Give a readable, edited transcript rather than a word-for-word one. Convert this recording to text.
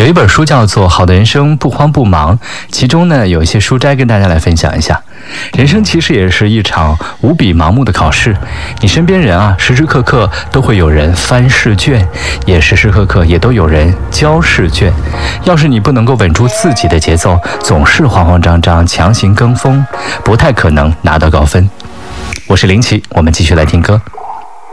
有一本书叫做《好的人生不慌不忙》，其中呢有一些书摘跟大家来分享一下。人生其实也是一场无比盲目的考试，你身边人啊，时时刻刻都会有人翻试卷，也时时刻刻也都有人交试卷。要是你不能够稳住自己的节奏，总是慌慌张张强行跟风，不太可能拿到高分。我是林奇，我们继续来听歌。